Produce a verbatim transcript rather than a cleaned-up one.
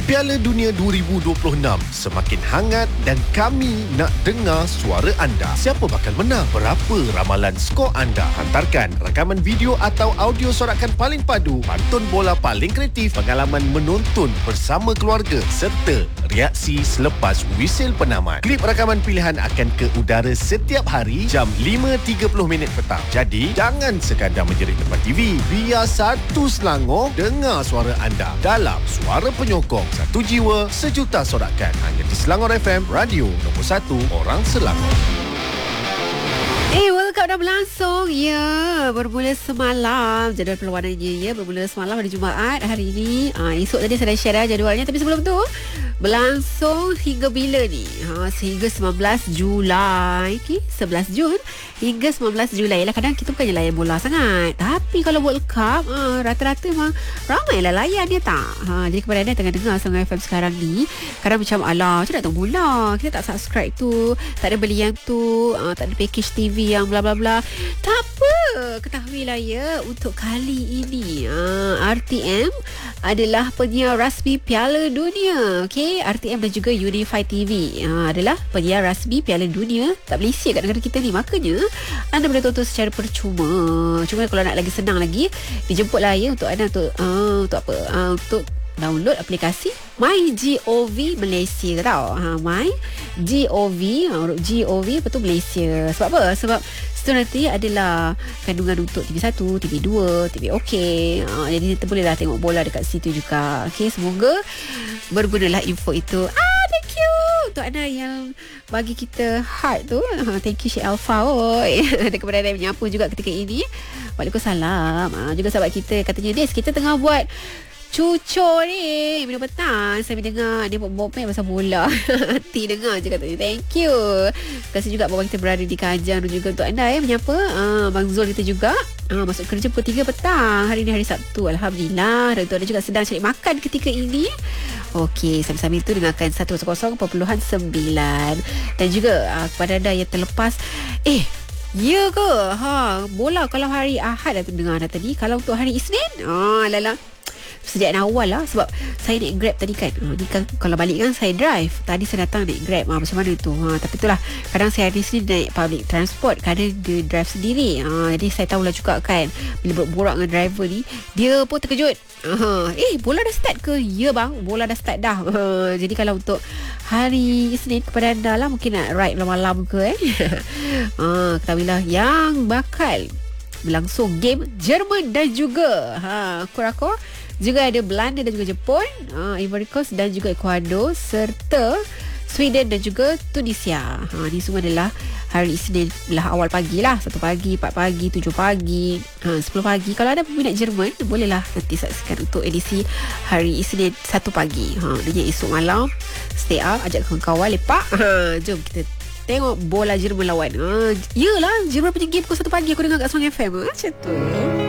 Piala Dunia dua ribu dua puluh enam semakin hangat dan kami nak dengar suara anda. Siapa bakal menang? Berapa ramalan skor anda? Hantarkan rakaman video atau audio sorakan paling padu, pantun bola paling kreatif, pengalaman menonton bersama keluarga serta reaksi selepas wisil penamat. Klip rakaman pilihan akan ke udara setiap hari jam lima tiga puluh minit petang. Jadi, jangan sekadar menjerit depan T V. Biar satu Selangor dengar suara anda dalam Suara Penyokong. Satu jiwa, sejuta sorakan. Hanya di Selangor F M, radio nombor satu orang Selangor. Eh, World Cup dah berlangsung. Ya, bermula semalam. Jadual perlawanannya, ya, bermula semalam hari Jumaat. Hari ini, ha, esok tadi saya dah share dah jadualnya. Tapi sebelum tu, berlangsung hingga bila ni? Ha, sehingga sembilan belas Julai. Okay, sebelas Jun hingga sembilan belas Julai. Yalah, kadang kita bukannya layan bola sangat. Tapi kalau World Cup, ha, rata-rata memang ramai lah layan dia tak? Ha, jadi kepada anda yang tengah dengar Selangor F M sekarang ni, kadang macam, alah, macam nak tengok bola. Kita tak subscribe tu, tak ada beli yang tu, ha, tak ada package T V yang bla bla bla. Tak apa, ketahuilah ya, untuk kali ini ha, R T M adalah penyiar rasmi Piala Dunia. Okey, R T M dan juga Unify T V ha, adalah penyiar rasmi Piala Dunia tak Malaysia kat negara kita ni. Makanya anda boleh tonton secara percuma. Cuma kalau nak lagi senang lagi, dijemputlah ya untuk anda untuk uh, untuk apa? Uh, untuk download aplikasi MyGov Malaysia tau. Ha, MyGov, G O V betul Malaysia. Sebab apa? Sebab situ nanti adalah kandungan untuk T V satu, T V dua, T V OK. Ha, jadi kita bolehlah tengok bola dekat situ juga. Okey, semoga bergunalah info itu. Ah, thank you untuk anda yang bagi kita heart tu. Ha, thank you Syed Alfa. Oi. Dan kepada anda yang menyapu juga ketika ini, Waalaikumsalam. Ha, juga sahabat kita katanya, Des, kita tengah buat cucur ni minum petang. Saya dengar dia buat bopek pasal bola. Hati dengar je katanya. Thank you. Terima kasih juga bahawa kita berada di Kajang. Dan juga untuk anda ya, menyapa uh, Bang Zul kita juga uh, masuk kerja pukul tiga petang. Hari ni hari Sabtu, Alhamdulillah. Dan untuk anda juga sedang cari makan ketika ini. Okey, sambil-sambil itu dengarkan seratus perpuluhan sembilan. Dan juga uh, kepada anda yang terlepas, Eh ya ke? Ha, bola kalau hari Ahad dah dengar dah tadi. Kalau untuk hari Isnin, ah, lala sejak awal lah. Sebab saya naik Grab tadi kan, ha, ni kan kalau balik kan saya drive. Tadi saya datang naik Grab, ha, macam mana tu, ha, tapi itulah, kadang saya hari sini naik public transport, kadang dia drive sendiri, ha, jadi saya tahulah juga kan, bila berborak dengan driver ni, dia pun terkejut, ha, eh bola dah start ke? Ya bang, bola dah start dah, ha, jadi kalau untuk hari Isnin kepada anda lah, mungkin nak ride malam-malam ke eh ha, ketahuilah yang bakal berlangsung game Jerman dan juga ha, Kurakor. Juga ada Belanda dan juga Jepun, uh, Ivory Coast dan juga Ecuador, serta Sweden dan juga Tunisia. Ha, ini semua adalah hari Isnin lah, awal pagi lah. Satu pagi, empat pagi, tujuh pagi, ha, sepuluh pagi. Kalau ada peminat Jerman, bolehlah nanti saksikan untuk edisi hari Isnin satu pagi. Ha, dia esok malam, stay up, ajak kawan-kawan lepak. Ha, jom kita tengok bola Jerman lawan. Ha, yelah, Jerman punya game pukul satu pagi aku dengar kat Song F M. Ha, macam tu.